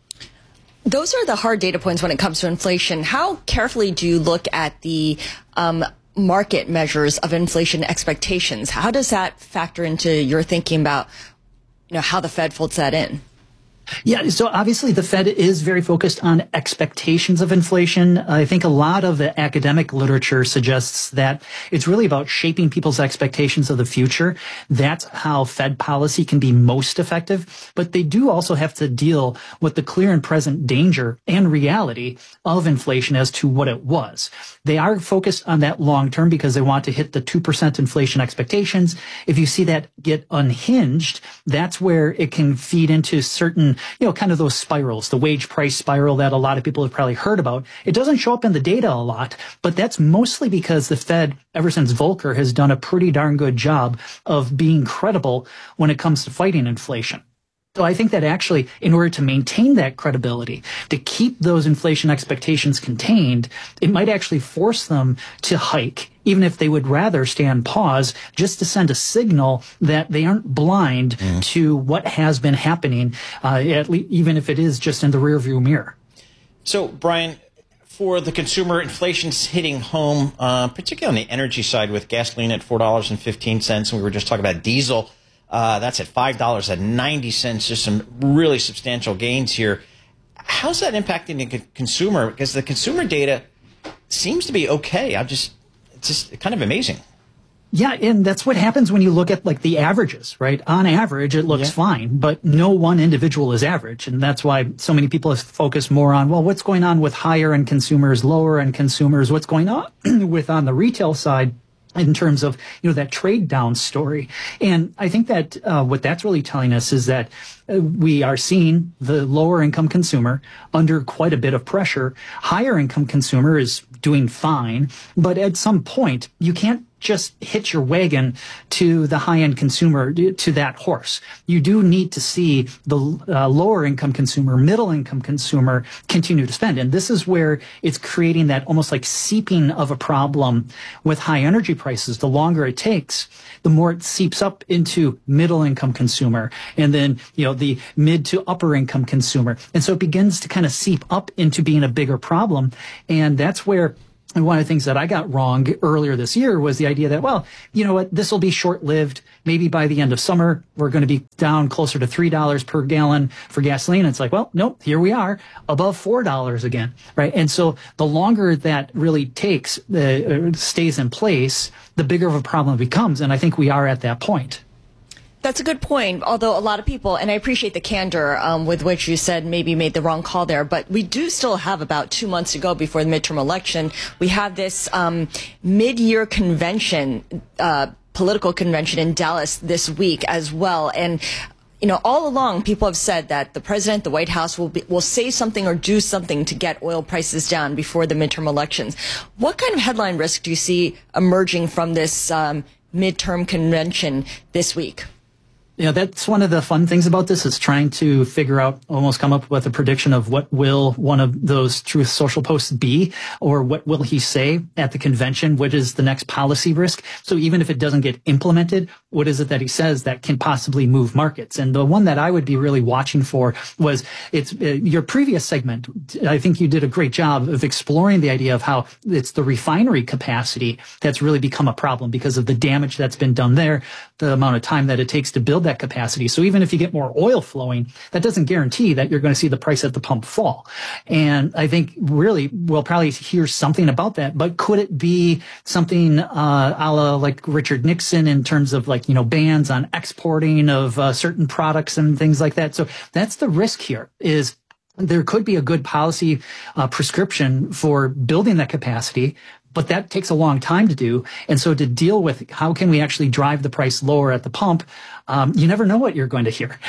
Those are the hard data points when it comes to inflation. How carefully do you look at the um, market measures of inflation expectations? How does that factor into your thinking about, you know, how the Fed folds that in? Yeah, so obviously the Fed is very focused on expectations of inflation. I think a lot of the academic literature suggests that it's really about shaping people's expectations of the future. That's how Fed policy can be most effective. But they do also have to deal with the clear and present danger and reality of inflation as to what it was. They are focused on that long term because they want to hit the two percent inflation expectations. If you see that get unhinged, that's where it can feed into certain, you know, kind of those spirals, the wage price spiral that a lot of people have probably heard about. It doesn't show up in the data a lot, but that's mostly because the Fed, ever since Volcker, has done a pretty darn good job of being credible when it comes to fighting inflation. So I think that actually, in order to maintain that credibility, to keep those inflation expectations contained, it might actually force them to hike, even if they would rather stay on pause, just to send a signal that they aren't blind mm. to what has been happening, uh, at least, even if it is just in the rearview mirror. So, Brian, for the consumer, inflation's hitting home, uh, particularly on the energy side, with gasoline at four dollars and fifteen cents, and we were just talking about diesel. Uh, that's at five dollars and ninety cents, just some really substantial gains here. How's that impacting the consumer? Because the consumer data seems to be okay. I'm just, it's just kind of amazing. Yeah, and that's what happens when you look at like the averages, right? On average, it looks yeah. fine, but no one individual is average. And that's why so many people focus more on, well, what's going on with higher end consumers, lower end consumers, what's going on with on the retail side in terms of, you know, that trade down story. And I think that uh, what that's really telling us is that uh, we are seeing the lower income consumer under quite a bit of pressure. Higher income consumer is doing fine, but at some point you can't just hitch your wagon to the high-end consumer, to that horse. You do need to see the uh, lower-income consumer, middle-income consumer continue to spend. And this is where it's creating that almost like seeping of a problem with high energy prices. The longer it takes, the more it seeps up into middle-income consumer and then, you know, the mid to upper-income consumer. And so it begins to kind of seep up into being a bigger problem. And that's where And one of the things that I got wrong earlier this year was the idea that, well, you know what, this will be short-lived. Maybe by the end of summer, we're going to be down closer to three dollars per gallon for gasoline. It's like, well, nope, here we are, above four dollars again, right? And so the longer that really takes, uh, stays in place, the bigger of a problem it becomes. And I think we are at that point. That's a good point, although a lot of people, and I appreciate the candor um, with which you said maybe you made the wrong call there, but we do still have about two months to go before the midterm election. We have this um, mid-year convention, uh, political convention in Dallas this week as well. And you know, all along, people have said that the president, the White House will be, will say something or do something to get oil prices down before the midterm elections. What kind of headline risk do you see emerging from this um, midterm convention this week? Yeah, that's one of the fun things about this is trying to figure out, almost come up with a prediction of what will one of those Truth Social posts be, or what will he say at the convention? What is the next policy risk? So even if it doesn't get implemented, what is it that he says that can possibly move markets? And the one that I would be really watching for was it's uh, your previous segment. I think you did a great job of exploring the idea of how it's the refinery capacity that's really become a problem because of the damage that's been done there, the amount of time that it takes to build that capacity. So even if you get more oil flowing, that doesn't guarantee that you're going to see the price at the pump fall. And I think really we'll probably hear something about that, but could it be something uh, a la like Richard Nixon in terms of like, you know, bans on exporting of uh, certain products and things like that? So that's the risk here is there could be a good policy uh, prescription for building that capacity, but that takes a long time to do. And so to deal with how can we actually drive the price lower at the pump, um, you never know what you're going to hear.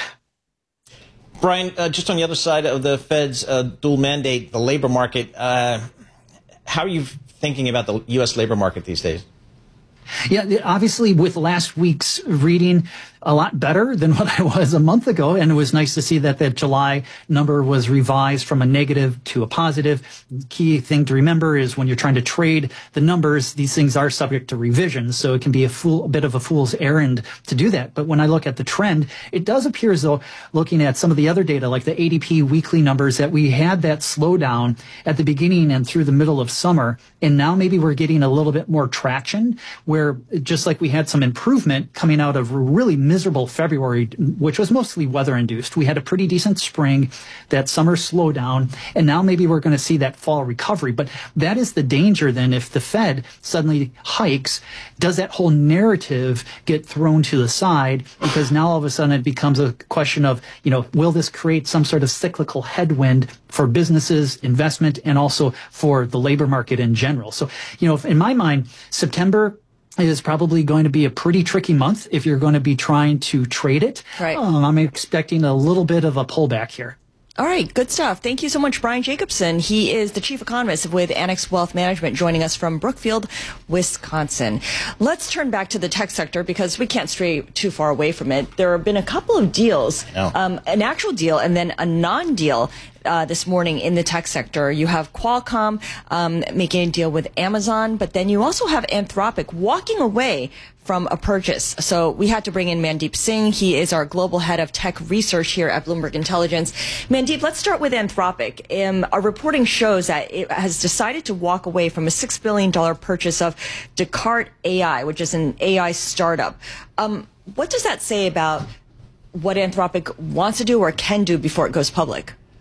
Brian, uh, just on the other side of the Fed's uh, dual mandate, the labor market, uh, how are you thinking about the U S labor market these days? Yeah, obviously with last week's reading, a lot better than what I was a month ago. And it was nice to see that that July number was revised from a negative to a positive. The key thing to remember is when you're trying to trade the numbers, these things are subject to revisions. So it can be a, fool, a bit of a fool's errand to do that. But when I look at the trend, it does appear as though looking at some of the other data, like the A D P weekly numbers, that we had that slowdown at the beginning and through the middle of summer. And now maybe we're getting a little bit more traction where just like we had some improvement coming out of really miserable February, which was mostly weather induced. We had a pretty decent spring, that summer slowdown, and now maybe we're going to see that fall recovery. But that is the danger then if the Fed suddenly hikes, does that whole narrative get thrown to the side? Because now all of a sudden it becomes a question of, you know, will this create some sort of cyclical headwind for businesses, investment, and also for the labor market in general? So, you know, in my mind, September is probably going to be a pretty tricky month if you're going to be trying to trade it. Right. Um, I'm expecting a little bit of a pullback here. All right, good stuff. Thank you so much, Brian Jacobson. He is the chief economist with Annex Wealth Management, joining us from Brookfield, Wisconsin. Let's turn back to the tech sector because we can't stray too far away from it. There have been a couple of deals, um, an actual deal and then a non-deal Uh, this morning in the tech sector. You have Qualcomm um, making a deal with Amazon, but then you also have Anthropic walking away from a purchase. So we had to bring in Mandeep Singh. He is our global head of tech research here at Bloomberg Intelligence. Mandeep, let's start with Anthropic. Um, our reporting shows that it has decided to walk away from a six billion dollars purchase of Descartes A I, which is an A I startup. Um, what does that say about what Anthropic wants to do or can do before it goes public?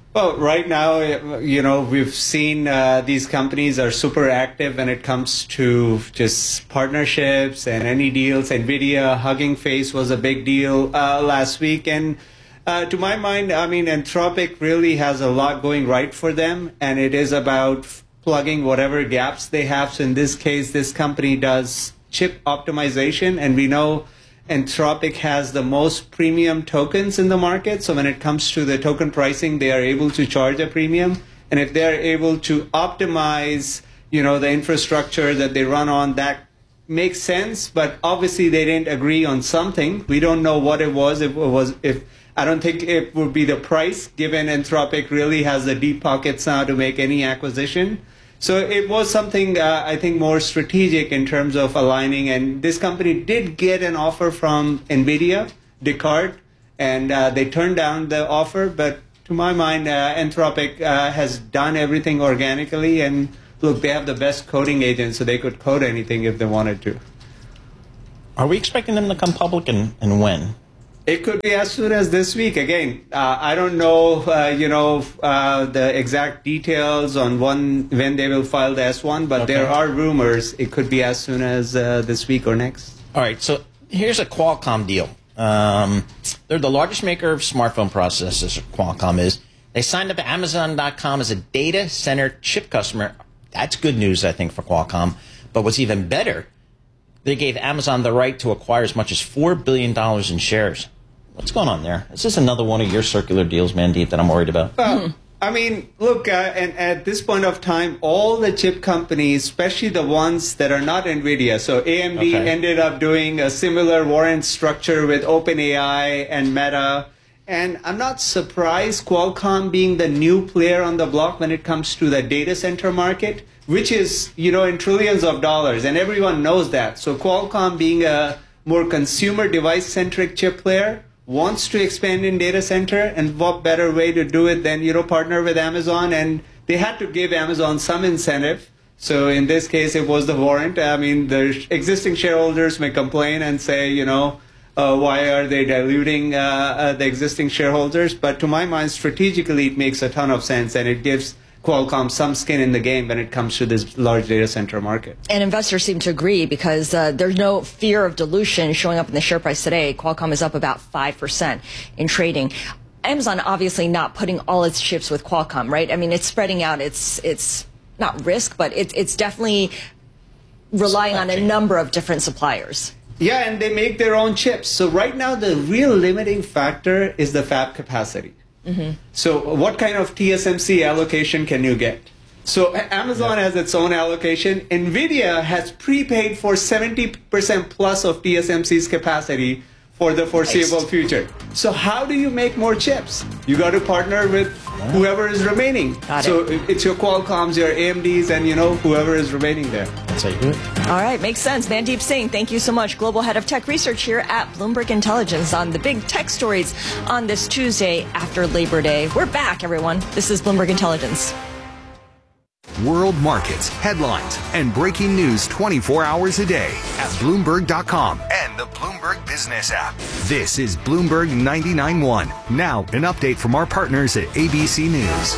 Well, right now, you know, we've seen uh, these companies are super active when it comes to just partnerships and any deals. NVIDIA, Hugging Face was a big deal uh, last week. And uh, to my mind, I mean, Anthropic really has a lot going right for them. And it is about plugging whatever gaps they have. So in this case, this company does chip optimization. And we know Anthropic has the most premium tokens in the market. So when it comes to the token pricing, they are able to charge a premium. And if they're able to optimize, you know, the infrastructure that they run on, that makes sense. But obviously they didn't agree on something. We don't know what it was. If it was, if I don't think it would be the price, given Anthropic really has the deep pockets now to make any acquisition. So it was something, uh, I think, more strategic in terms of aligning. And this company did get an offer from NVIDIA, Descartes, and uh, they turned down the offer. But to my mind, uh, Anthropic uh, has done everything organically. And look, they have the best coding agent, so they could code anything if they wanted to. Are we expecting them to come public, and, and when? It could be as soon as this week. Again, uh, I don't know, uh, you know, uh, the exact details on when, when they will file the S one, but okay. There are rumors it could be as soon as uh, this week or next. All right, so here's a Qualcomm deal. Um, they're the largest maker of smartphone processors, Qualcomm is. They signed up to Amazon dot com as a data center chip customer. That's good news, I think, for Qualcomm. But what's even better, they gave Amazon the right to acquire as much as four billion dollars in shares. What's going on there? Is this another one of your circular deals, Mandeep, that I'm worried about? Well, I mean, look, uh, and at this point of time, all the chip companies, especially the ones that are not NVIDIA, so A M D okay. ended up doing a similar warrant structure with OpenAI and Meta. And I'm not surprised Qualcomm being the new player on the block when it comes to the data center market, which is, you know, in trillions of dollars. And everyone knows that. So Qualcomm being a more consumer device-centric chip player wants to expand in data center, and what better way to do it than, you know, partner with Amazon. And they had to give Amazon some incentive. So in this case, it was the warrant. I mean, the existing shareholders may complain and say, you know, uh, why are they diluting uh, uh, the existing shareholders? But to my mind, strategically, it makes a ton of sense, and it gives Qualcomm some skin in the game when it comes to this large data center market. And investors seem to agree because uh, there's no fear of dilution showing up in the share price today. Qualcomm is up about five percent in trading. Amazon obviously not putting all its chips with Qualcomm, right? I mean, it's spreading out its, it's not risk, but it, it's definitely relying on a number of different suppliers. Yeah, and they make their own chips. So right now, the real limiting factor is the fab capacity. Mm-hmm. So what kind of T S M C allocation can you get? So Amazon yeah. has its own allocation. NVIDIA has prepaid for seventy percent plus of T S M C's capacity for the foreseeable nice. future. So how do you make more chips? You got to partner with whoever is remaining. Got so it. it's your Qualcomms, your A M Ds, and, you know, whoever is remaining there. That's how you do it. All right, makes sense. Mandeep Singh, thank you so much. Global Head of Tech Research here at Bloomberg Intelligence on the big tech stories on this Tuesday after Labor Day. We're back, everyone. This is Bloomberg Intelligence. World markets, headlines, and breaking news twenty-four hours a day at Bloomberg dot com and the Bloomberg Business app. This is Bloomberg ninety-nine point one. Now, an update from our partners at A B C News.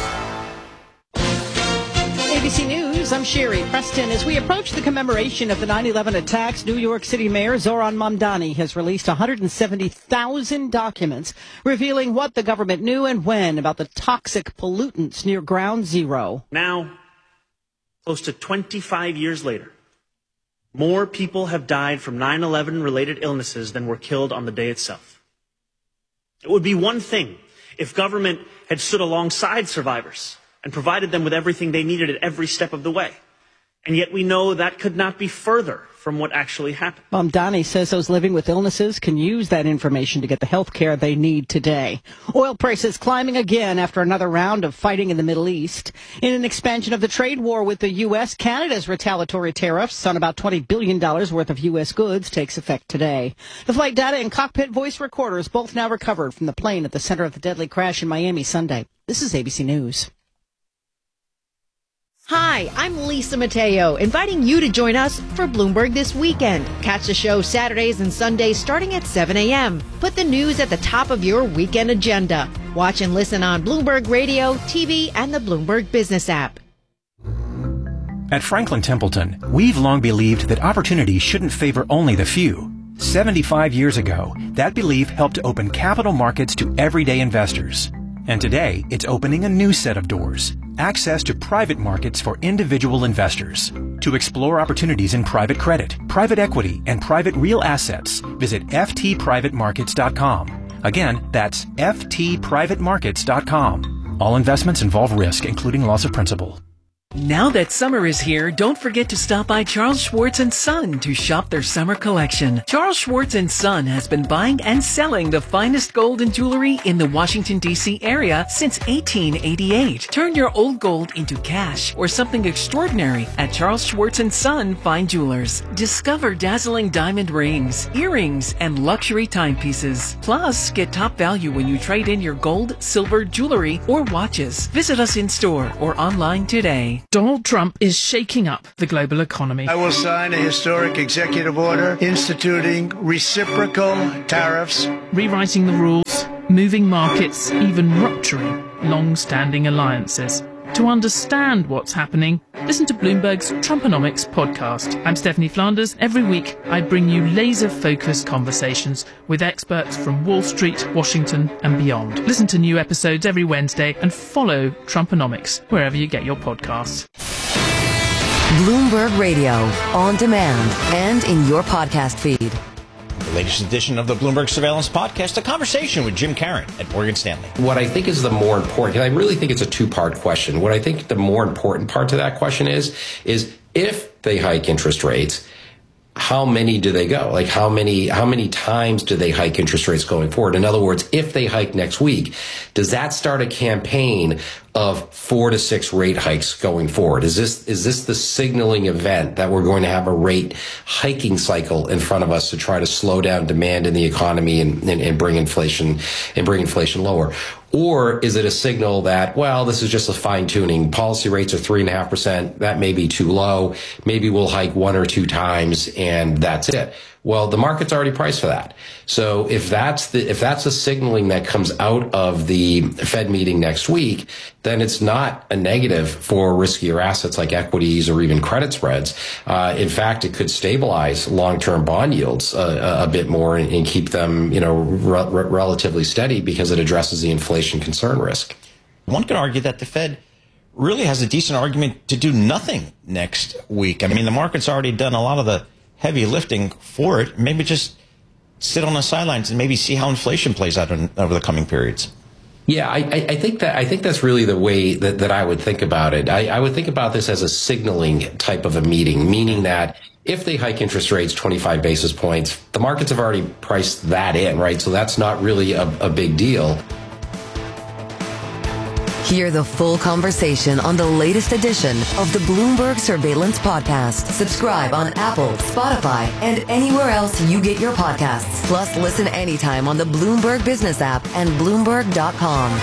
A B C News, I'm Sherry Preston. As we approach the commemoration of the nine eleven attacks, New York City Mayor Zohran Mamdani has released one hundred seventy thousand documents revealing what the government knew and when about the toxic pollutants near Ground Zero. Now, close to twenty-five years later, more people have died from nine eleven related illnesses than were killed on the day itself. It would be one thing if government had stood alongside survivors and provided them with everything they needed at every step of the way. And yet we know that could not be further from what actually happened. Mamdani says those living with illnesses can use that information to get the health care they need today. Oil prices climbing again after another round of fighting in the Middle East. In an expansion of the trade war with the U S, Canada's retaliatory tariffs on about twenty billion dollars worth of U S goods takes effect today. The flight data and cockpit voice recorders both now recovered from the plane at the center of the deadly crash in Miami Sunday. This is A B C News. Hi, I'm Lisa Mateo, inviting you to join us for Bloomberg This Weekend. Catch the show Saturdays and Sundays starting at seven a.m. Put the news at the top of your weekend agenda. Watch and listen on Bloomberg Radio, T V, and the Bloomberg Business app. At Franklin Templeton, we've long believed that opportunity shouldn't favor only the few. seventy-five years ago, that belief helped to open capital markets to everyday investors. And today, it's opening a new set of doors. Access to private markets for individual investors. To explore opportunities in private credit, private equity, and private real assets, visit f t private markets dot com. Again, that's f t private markets dot com. All investments involve risk, including loss of principal. Now that summer is here, don't forget to stop by Charles Schwartz and Son to shop their summer collection. Charles Schwartz and Son has been buying and selling the finest gold and jewelry in the Washington, D C area since eighteen eighty-eight. Turn your old gold into cash or something extraordinary at Charles Schwartz and Son Fine Jewelers. Discover dazzling diamond rings, earrings, and luxury timepieces. Plus, get top value when you trade in your gold, silver, jewelry, or watches. Visit us in store or online today. Donald Trump is shaking up the global economy. I will sign a historic executive order instituting reciprocal tariffs, rewriting the rules, moving markets, even rupturing long-standing alliances. To understand what's happening, listen to Bloomberg's Trumponomics podcast. I'm Stephanie Flanders. Every week, I bring you laser-focused conversations with experts from Wall Street, Washington, and beyond. Listen to new episodes every Wednesday and follow Trumponomics wherever you get your podcasts. Bloomberg Radio, on demand and in your podcast feed. The latest edition of the Bloomberg Surveillance Podcast, a conversation with Jim Caron at Morgan Stanley. What I think is the more important, and I really think it's a two-part question. What I think the more important part to that question is, is if they hike interest rates, how many do they go? Like how many, how many times do they hike interest rates going forward? In other words, if they hike next week, does that start a campaign of four to six rate hikes going forward? Is this, is this the signaling event that we're going to have a rate hiking cycle in front of us to try to slow down demand in the economy and, and, and bring inflation and bring inflation lower? Or is it a signal that, well, this is just a fine tuning. Policy rates are three and a half percent. That may be too low. Maybe we'll hike one or two times and that's it. Well, the market's already priced for that. So if that's the, if that's the signaling that comes out of the Fed meeting next week, then it's not a negative for riskier assets like equities or even credit spreads. Uh, in fact, it could stabilize long-term bond yields uh, a bit more and, and keep them, you know, re- re- relatively steady because it addresses the inflation concern risk. One could argue that the Fed really has a decent argument to do nothing next week. I mean, the market's already done a lot of the heavy lifting for it. Maybe just sit on the sidelines and maybe see how inflation plays out in, over the coming periods. Yeah, I, I think that I think that's really the way that, that I would think about it. I, I would think about this as a signaling type of a meeting, meaning that if they hike interest rates twenty-five basis points, the markets have already priced that in, right? So that's not really a, a big deal. Hear the full conversation on the latest edition of the Bloomberg Surveillance Podcast. Subscribe on Apple, Spotify, and anywhere else you get your podcasts. Plus, listen anytime on the Bloomberg Business app and Bloomberg dot com.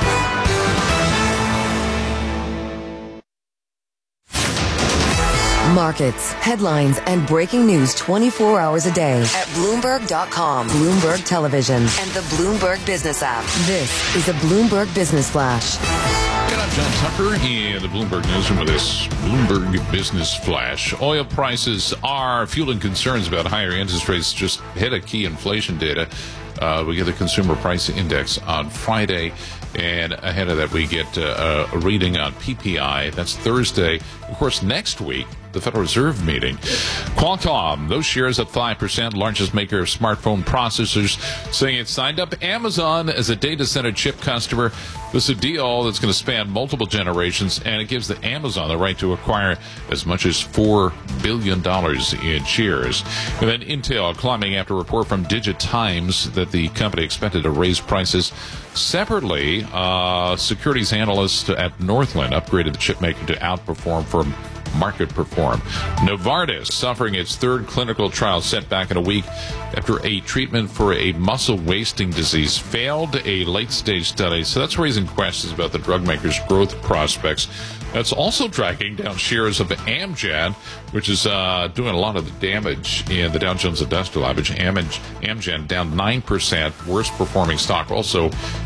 Markets, headlines, and breaking news twenty-four hours a day at Bloomberg dot com, Bloomberg Television, and the Bloomberg Business app. This is a Bloomberg Business Flash. And I'm John Tucker in the Bloomberg Newsroom with this Bloomberg Business Flash. Oil prices are fueling concerns about higher interest rates. Just hit a key inflation data. Uh, we get the Consumer Price Index on Friday, and ahead of that we get uh, a reading on P P I. That's Thursday. Of course, next week, the Federal Reserve meeting. Qualcomm, those shares up five percent, largest maker of smartphone processors, saying it signed up Amazon as a data center chip customer. This is a deal that's going to span multiple generations, and it gives the Amazon the right to acquire as much as four billion dollars in shares. And then Intel climbing after a report from DigiTimes that the company expected to raise prices. Separately, uh, securities analyst at Northland upgraded the chip maker to outperform from market perform. Novartis suffering its third clinical trial setback in a week after a treatment for a muscle wasting disease failed a late-stage study. So that's raising questions about the drug maker's growth prospects. That's also dragging down shares of Amgen, which is uh, doing a lot of the damage in the Dow Jones Industrial Average. Am- Amgen down nine percent, worst performing stock. Also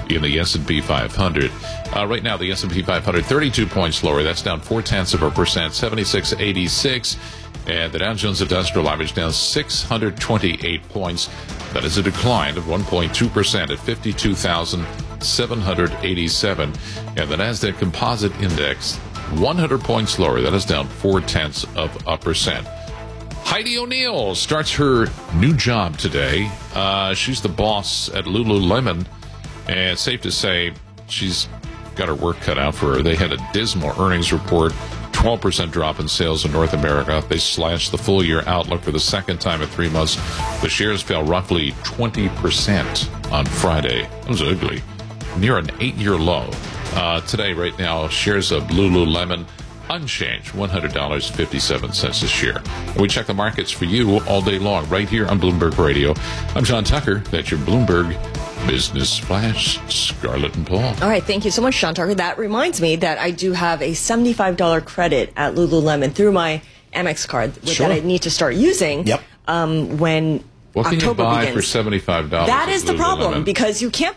in the S and P five hundred. Uh, right now, the S and P five hundred, thirty-two points lower. That's down four-tenths of a percent, seventy-six eighty-six. And the Dow Jones Industrial Average down six hundred twenty-eight points. That is a decline of one point two percent at fifty-two thousand seven hundred eighty-seven. And the NASDAQ Composite Index, one hundred points lower. That is down four-tenths of a percent. Heidi O'Neill starts her new job today. Uh, she's the boss at Lululemon. And it's safe to say she's got her work cut out for her. They had a dismal earnings report. twelve percent drop in sales in North America. They slashed the full-year outlook for the second time in three months. The shares fell roughly twenty percent on Friday. That was ugly. Near an eight-year low. Uh, today, right now, shares of Lululemon unchanged, one hundred dollars and fifty-seven cents a share. And we check the markets for you all day long, right here on Bloomberg Radio. I'm John Tucker. That's your Bloomberg Business Flash. Scarlett and Paul. All right, thank you so much, Sean Tucker. That reminds me that I do have a seventy-five dollars credit at Lululemon through my Amex card Sure. that I need to start using Yep. um, when What can October you buy begins. for seventy-five dollars? That is the problem, because you can't